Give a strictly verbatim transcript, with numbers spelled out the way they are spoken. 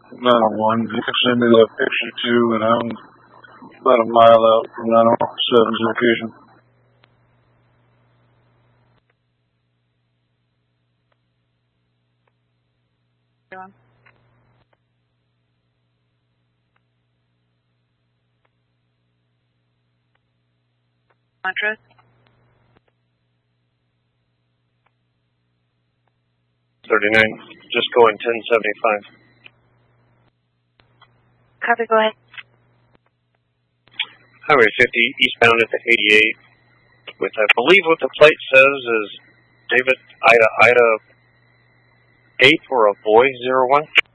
nine oh one. You can send me that picture too, and I'm about a mile out from nine oh seven's location. Address? thirty-nine, just going ten seventy-five. Copy, go ahead. Highway fifty, eastbound at the eighty-eight, with, I believe what the plate says is David Ida Ida eight for a boy, zero one.